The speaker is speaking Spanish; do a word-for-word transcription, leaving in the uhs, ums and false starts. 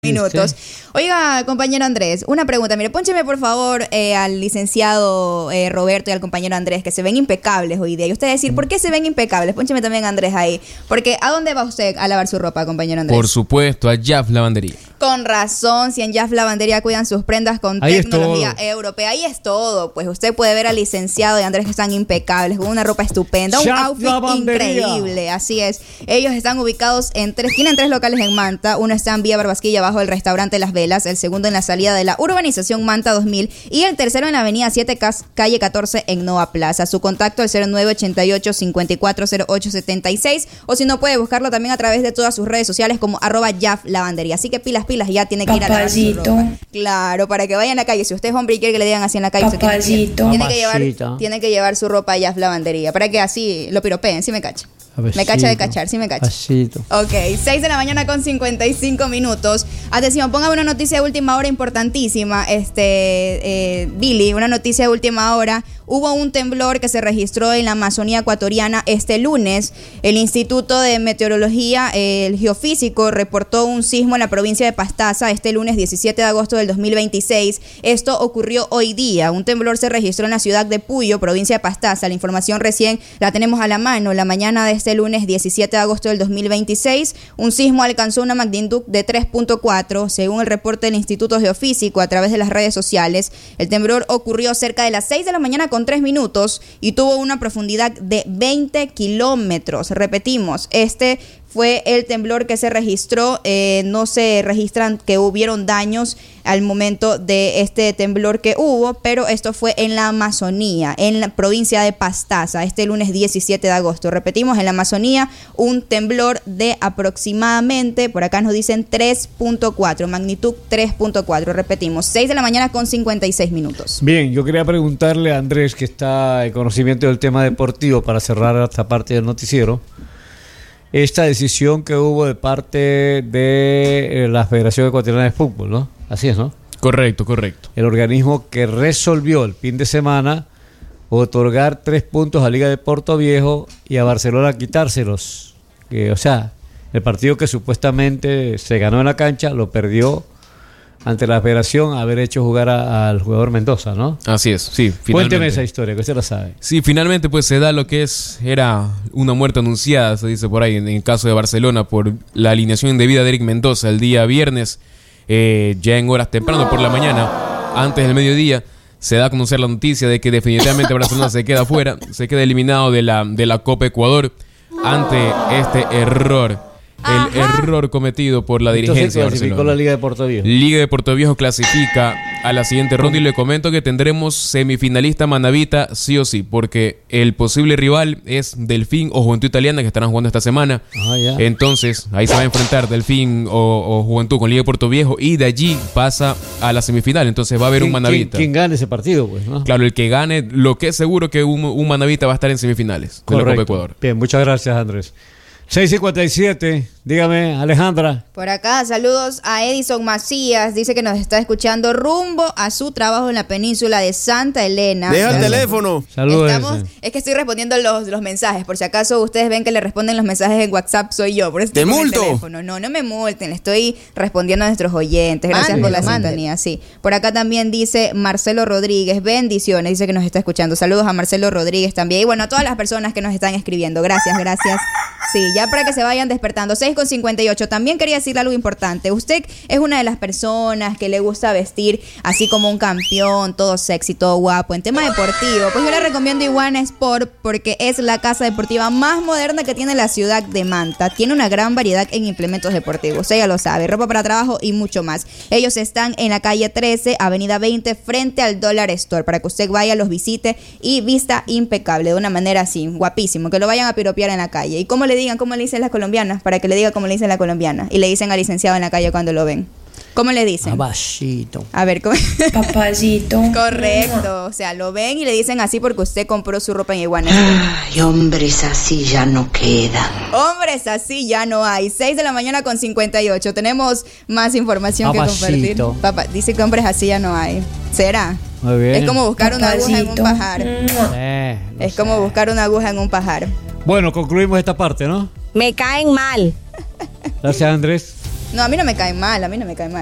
minutos. Oiga, compañero Andrés, una pregunta. Mire, póncheme por favor eh, al licenciado eh, Roberto y al compañero Andrés, que se ven impecables hoy día. Y usted decir, ¿por qué se ven impecables? Póncheme también a Andrés ahí. Porque, ¿a dónde va usted a lavar su ropa, compañero Andrés? Por supuesto, a Jaf Lavandería. Con razón, si en Jaf Lavandería cuidan sus prendas con Ahí tecnología europea. Ahí es todo. Pues usted puede ver al licenciado y Andrés que están impecables, con una ropa estupenda, un Jaf outfit Lavandería. increíble. Así es. Ellos están ubicados en tres, tienen tres locales en Manta. Uno está en Vía Barbasquilla, bajo el restaurante Las Velas. El segundo en la salida de la urbanización Manta dos mil. Y el tercero en la avenida siete, calle catorce, en Nova Plaza. Su contacto al cero nueve ochenta y ocho, cincuenta y cuatro cero ocho setenta y seis. O si no, puede buscarlo también a través de todas sus redes sociales como arroba Jaf Lavandería. Así que pilas, pilas, ya tiene que ir a lavar su ropa. Claro, para que vaya en la calle. Si usted es hombre y quiere que le digan así en la calle, usted tiene que, ir. tiene que llevar, tiene que llevar su ropa a Jaf Lavandería. Para que así lo piropeen, sí me cacha. Me cacha de cachar, sí me cacha. Pasito. Ok, seis de la mañana con cincuenta y cinco minutos. Atención, póngame una noticia de última hora importantísima. Este, eh, Billy, una noticia de última hora. Hubo un temblor que se registró en la Amazonía ecuatoriana este lunes. El Instituto de Meteorología, eh, el Geofísico, reportó un sismo en la provincia de Pastaza este lunes diecisiete de agosto del dos mil veintiséis. Esto ocurrió hoy día. Un temblor se registró en la ciudad de Puyo, provincia de Pastaza. La información recién la tenemos a la mano. La mañana de este lunes diecisiete de agosto del dos mil veintiséis, un sismo alcanzó una magnitud de tres punto cuatro, según el reporte del Instituto Geofísico a través de las redes sociales. El temblor ocurrió cerca de las seis de la mañana con tres minutos y tuvo una profundidad de veinte kilómetros. Repetimos, este fue el temblor que se registró. Eh, no se registran que hubieron daños al momento de este temblor que hubo, pero esto fue en la Amazonía, en la provincia de Pastaza, este lunes diecisiete de agosto. Repetimos, en la Amazonía, un temblor de aproximadamente, por acá nos dicen tres punto cuatro, magnitud tres punto cuatro. Repetimos, seis de la mañana con cincuenta y seis minutos. Bien, yo quería preguntarle a Andrés, que está en conocimiento del tema deportivo, para cerrar esta parte del noticiero, esta decisión que hubo de parte de la Federación Ecuatoriana de Fútbol, ¿no? Así es, ¿no? Correcto, correcto. El organismo que resolvió el fin de semana otorgar tres puntos a Liga de Porto Viejo y a Barcelona quitárselos. Que, o sea, el partido que supuestamente se ganó en la cancha lo perdió ante la Federación, haber hecho jugar a, al jugador Mendoza, ¿no? Así es, sí. Finalmente. Cuénteme esa historia, que usted la sabe. Sí, finalmente pues se da lo que es, era una muerte anunciada, se dice por ahí, en el caso de Barcelona, por la alineación indebida de Eric Mendoza el día viernes, eh, ya en horas temprano por la mañana, antes del mediodía, se da a conocer la noticia de que definitivamente Barcelona se queda fuera, se queda eliminado de la, de la Copa Ecuador ante este error. El Ajá. error cometido por la dirigencia Entonces, de Barcelona. clasificó la Liga de Porto Viejo. Liga de Porto Viejo clasifica a la siguiente ronda y le comento que tendremos semifinalista Manavita sí o sí, porque el posible rival es Delfín o Juventud Italiana, que estarán jugando esta semana. Ah, ya. Entonces, ahí se va a enfrentar Delfín o, o Juventud con Liga de Porto Viejo y de allí pasa a la semifinal. Entonces va a haber un Manavita. ¿Quién, quién gane ese partido, pues, ¿no? Claro, el que gane, lo que es seguro que un, un Manavita va a estar en semifinales de la Copa Ecuador. Bien, muchas gracias, Andrés. seis cincuenta y siete, dígame, Alejandra. Por acá, saludos a Edison Macías, dice que nos está escuchando rumbo a su trabajo en la península de Santa Elena. Deja el teléfono. Saludos. Estamos, es que estoy respondiendo los, los mensajes, por si acaso ustedes ven que le responden los mensajes en WhatsApp, soy yo. Por eso ¿Te estoy con el multo? teléfono. No, no me multen, le estoy respondiendo a nuestros oyentes. Gracias Mande, por la mande. sintonía, sí. Por acá también dice Marcelo Rodríguez, bendiciones, dice que nos está escuchando. Saludos a Marcelo Rodríguez también. Y bueno, a todas las personas que nos están escribiendo. Gracias, gracias. Sí, ya para que se vayan despertando. seis con cincuenta y ocho. También quería decirle algo importante. Usted es una de las personas que le gusta vestir así como un campeón, todo sexy, todo guapo. En tema deportivo, pues yo le recomiendo Iguana Sport porque es la casa deportiva más moderna que tiene la ciudad de Manta. Tiene una gran variedad en implementos deportivos. Usted ya lo sabe. Ropa para trabajo y mucho más. Ellos están en la calle trece, avenida veinte, frente al Dollar Store. Para que usted vaya, los visite y vista impecable. De una manera así, guapísimo. Que lo vayan a piropear en la calle. ¿Y cómo le digan, cómo le dicen las colombianas? Para que le diga cómo le dicen la colombiana. Y le dicen al licenciado en la calle cuando lo ven. ¿Cómo le dicen? Abajito. A ver, ¿cómo? Papacito. Correcto. O sea, lo ven y le dicen así porque usted compró su ropa en Iguana. Ay, hombres así ya no quedan. Hombres así ya no hay. seis de la mañana con cincuenta y ocho. Tenemos más información Papacito. que compartir. Papá, dice que hombres así ya no hay. ¿Será? Muy bien. Es como buscar una aguja en un Papacito. pajar. Eh, no Es sé. como buscar una aguja en un pajar. Bueno, concluimos esta parte, ¿no? Me caen mal. Gracias, Andrés. No, a mí no me cae mal, a mí no me cae mal.